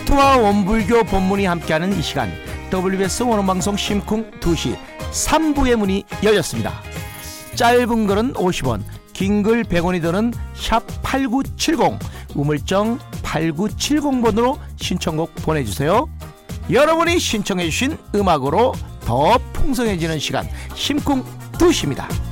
원포인트와 원불교 본문이 함께하는 이 시간, WBS 원어방송 심쿵 2시 3부의 문이 열렸습니다. 짧은 글은 50원, 긴 글 100원이 드는 샵8970, 우물정 8970번으로 신청곡 보내주세요. 여러분이 신청해주신 음악으로 더 풍성해지는 시간, 심쿵 2시입니다.